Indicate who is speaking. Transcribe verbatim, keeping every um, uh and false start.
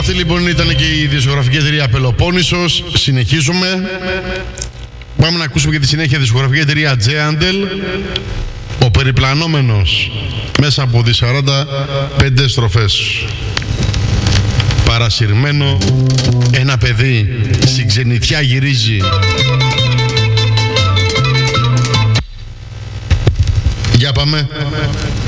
Speaker 1: Αυτή λοιπόν ήταν και η δισκογραφική εταιρεία Πελοπόννησος. Συνεχίζουμε. Πάμε να ακούσουμε και τη συνέχεια δισκογραφική εταιρεία Τζέαντελ. Ο περιπλανόμενος μέσα από τις σαράντα πέντε στροφές. Παρασυρμένο ένα παιδί στην ξενιτιά γυρίζει. Για πάμε.